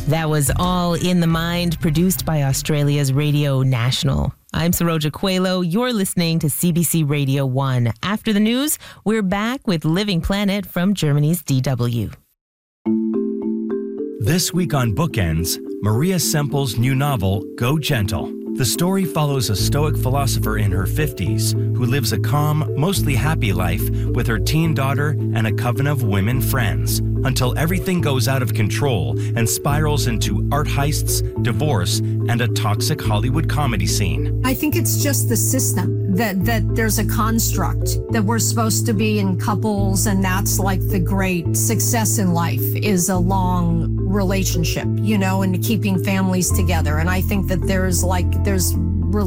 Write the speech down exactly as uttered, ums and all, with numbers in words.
That was All in the Mind, produced by Australia's Radio National. I'm Saroja Coelho. You're listening to C B C Radio one. After the news, we're back with Living Planet from Germany's D W. This week on Bookends, Maria Semple's new novel, Go Gentle. The story follows a stoic philosopher in her fifties who lives a calm, mostly happy life with her teen daughter and a coven of women friends until everything goes out of control and spirals into art heists, divorce, and a toxic Hollywood comedy scene. I think it's just the system that, that there's a construct that we're supposed to be in couples, and that's like the great success in life is a long relationship, you know, and keeping families together. And I think that there's like, there's